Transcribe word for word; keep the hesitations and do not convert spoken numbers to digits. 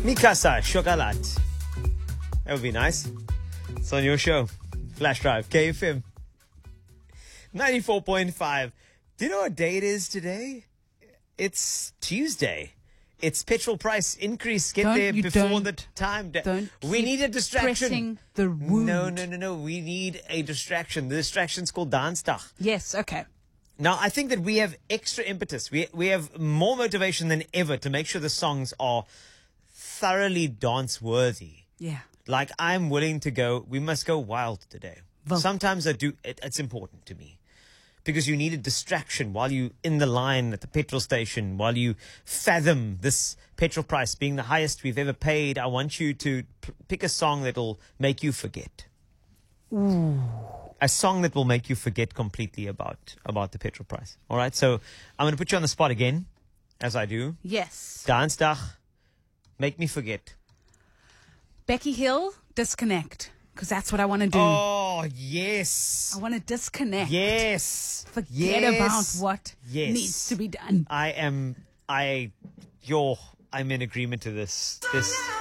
Mikasa Chocolat. That would be nice. It's on your show. Flash Drive, K F M. ninety-four point five. Do you know what day it is today? It's Tuesday. It's petrol price increase. Get Don't- there you before don't- the time. Da- don't we keep need a distraction. pressing the wound. No, no, no, no. We need a distraction. The distraction's called Dansdag. Yes, okay. Now, I think that we have extra impetus. We we have more motivation than ever to make sure the songs are thoroughly dance-worthy. Yeah. Like, I'm willing to go, we must go wild today. Well- Sometimes I do, it, it's important to me. Because you need a distraction while you in the line at the petrol station, while you fathom this petrol price being the highest we've ever paid. I want you to p- pick a song that'll make you forget. Ooh. A song that will make you forget completely about, about the petrol price. All right, so I'm going to put you on the spot again, as I do. Yes. Dansdag, make me forget. Becky Hill, Disconnect. Because that's what I want to do. Oh, yes. I want to disconnect. Yes. Forget yes. about what Yes. needs to be done. I am, I, yo, I'm in agreement to this. This.